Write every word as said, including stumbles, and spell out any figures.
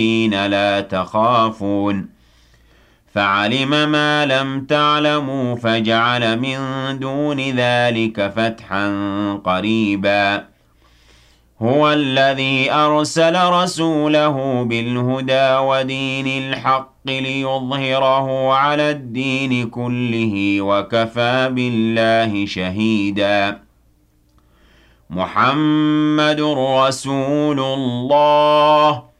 الذين لا تخافون فعلم ما لم تعلموا فجعل من دون ذلك فتحا قريبا هو الذي أرسل رسوله بالهدى ودين الحق ليظهره على الدين كله وكفى بالله شهيدا محمد رسول الله